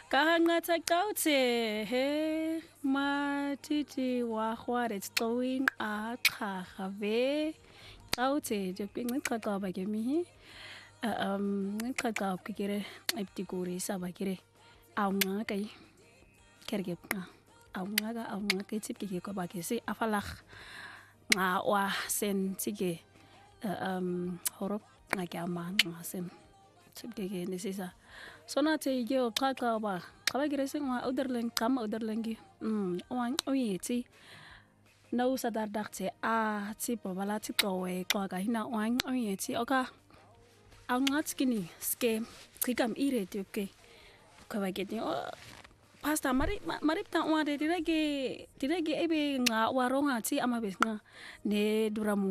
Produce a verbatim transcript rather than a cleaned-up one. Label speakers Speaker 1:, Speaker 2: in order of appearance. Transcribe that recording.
Speaker 1: Kangatha qawuthe he matiti wahware xowin aqhaga ve qawuthe ngiqhaqa ba ke mihi um ngiqhaqa kikire ibtikuri saba kire awnqa kay kerge qa awnqa awnqa tsipki ko ba ke si afalag nga wa sen tsige um horop ngakama ngasen tsipki ne sisa sona te ge qaqa ba qaba kire sing wa uderlen kam uderlengi um wan oyeti no sadar dakte a tipo bala tipo we qaqa hina wan oyeti oka angat kini ske tikam ire tuke qaba ke pasta mari mari ta wa de direge direge ebe nga waronga ti amabes nga ne duramu